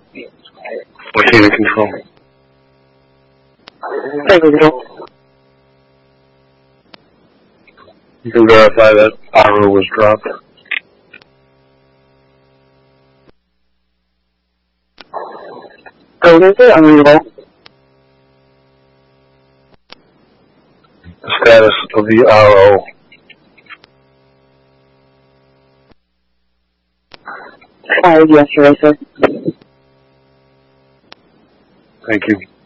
Machine in control. You can verify that RO was dropped. The status of the RO. Yes, Racer. Thank you.